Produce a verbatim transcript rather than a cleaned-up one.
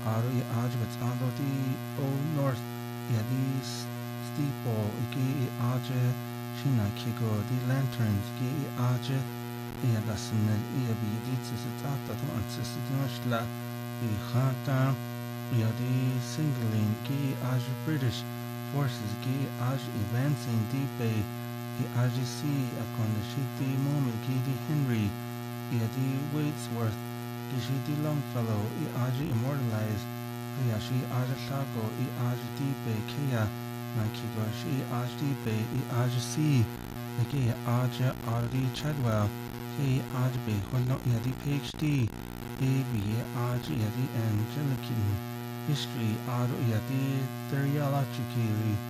aro i aj vet ando di o north ia di steeple igi i aj shina kigo di lanterns gi i aj ia da smel ia bi di tsata to antsis di mashla i khata ia di singling gi i aj British forces gi i aj advancing di bay i aj si akon the shiti moment gi di Henry ia di Wadsworth Gishi di Longfellow i aji immortalized Hayashi aja shago i aji di be kea Nankigo shi aji di be i aji si Nage aja ardi Chadwell Ke aji be hulno i di PhD Baby aji i di Angelican History aro i di Theology